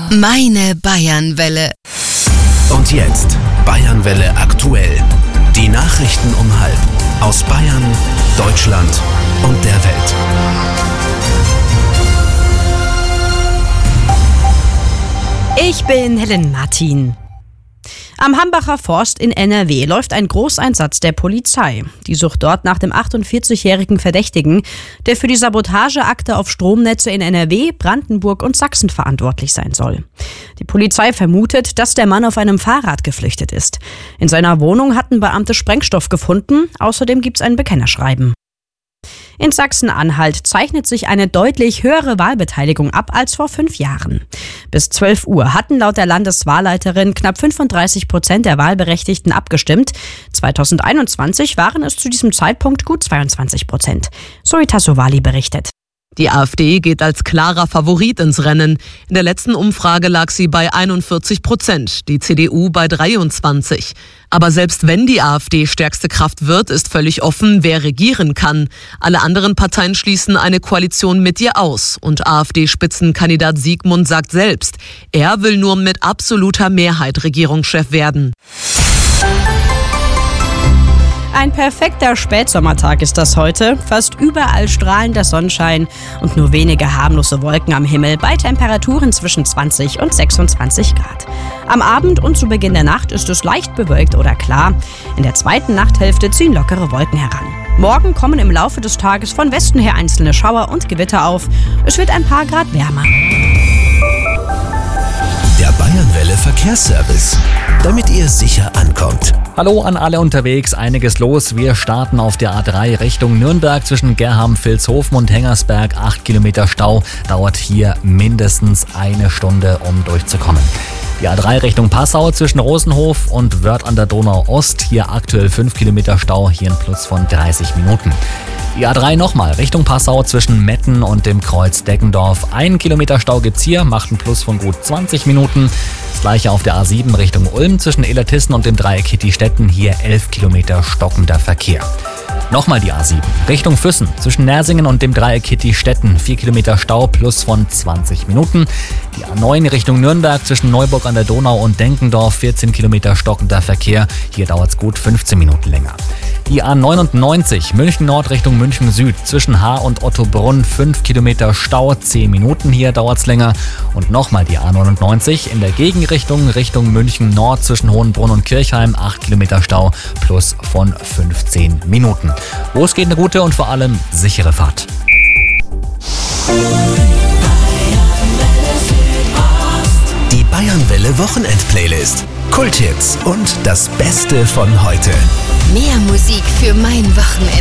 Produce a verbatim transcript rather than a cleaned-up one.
Meine Bayernwelle. Und jetzt Bayernwelle aktuell. Die Nachrichten um halb aus Bayern, Deutschland und der Welt. Ich bin Helen Martin. Am Hambacher Forst in N R W läuft ein Großeinsatz der Polizei. Die sucht dort nach dem achtundvierzigjährigen Verdächtigen, der für die Sabotageakte auf Stromnetze in N R W, Brandenburg und Sachsen verantwortlich sein soll. Die Polizei vermutet, dass der Mann auf einem Fahrrad geflüchtet ist. In seiner Wohnung hatten Beamte Sprengstoff gefunden. Außerdem gibt es ein Bekennerschreiben. In Sachsen-Anhalt zeichnet sich eine deutlich höhere Wahlbeteiligung ab als vor fünf Jahren. Bis zwölf Uhr hatten laut der Landeswahlleiterin knapp fünfunddreißig Prozent der Wahlberechtigten abgestimmt. zweitausendeinundzwanzig waren es zu diesem Zeitpunkt gut zweiundzwanzig Prozent. Zoe Tassovali berichtet. Die AfD geht als klarer Favorit ins Rennen. In der letzten Umfrage lag sie bei einundvierzig Prozent, die C D U bei dreiundzwanzig. Aber selbst wenn die AfD stärkste Kraft wird, ist völlig offen, wer regieren kann. Alle anderen Parteien schließen eine Koalition mit ihr aus. Und AfD-Spitzenkandidat Siegmund sagt selbst, er will nur mit absoluter Mehrheit Regierungschef werden. Ein perfekter Spätsommertag ist das heute. Fast überall strahlender Sonnenschein und nur wenige harmlose Wolken am Himmel bei Temperaturen zwischen zwanzig und sechsundzwanzig Grad. Am Abend und zu Beginn der Nacht ist es leicht bewölkt oder klar. In der zweiten Nachthälfte ziehen lockere Wolken heran. Morgen kommen im Laufe des Tages von Westen her einzelne Schauer und Gewitter auf. Es wird ein paar Grad wärmer. Der Bayernwelle Verkehrsservice, damit ihr sicher ankommt. Hallo an alle unterwegs, einiges los. Wir starten auf der A drei Richtung Nürnberg zwischen Gerham, Vilshofen und Hengersberg. Acht Kilometer Stau, dauert hier mindestens eine Stunde, um durchzukommen. Die A drei Richtung Passau zwischen Rosenhof und Wörth an der Donau Ost. Hier aktuell fünf Kilometer Stau, hier ein Plus von dreißig Minuten. Die A drei nochmal Richtung Passau zwischen Metten und dem Kreuz Deggendorf. Ein Kilometer Stau gibt's hier, macht einen Plus von gut zwanzig Minuten. Das gleiche auf der A sieben Richtung Ulm zwischen Illertissen und dem Dreieck Hitti-Stetten. Hier elf Kilometer stockender Verkehr. Nochmal die A sieben Richtung Füssen zwischen Nersingen und dem Dreieck Hitti-Stetten. vier Kilometer Stau, Plus von zwanzig Minuten. Die A neun Richtung Nürnberg zwischen Neuburg an der Donau und Denkendorf. vierzehn Kilometer stockender Verkehr. Hier dauert es gut fünfzehn Minuten länger. Die A neunundneunzig München Nord Richtung München Süd zwischen Haar und Ottobrunn. fünf Kilometer Stau, zehn Minuten. Hier dauert es länger. Und nochmal die A neunundneunzig in der Gegenrichtung Richtung München Nord zwischen Hohenbrunn und Kirchheim. acht Kilometer Stau, Plus von fünfzehn Minuten. Los geht eine gute und vor allem sichere Fahrt. Die Bayernwelle Wochenend-Playlist. Kulthits und das Beste von heute. Mehr Musik für mein Wochenende.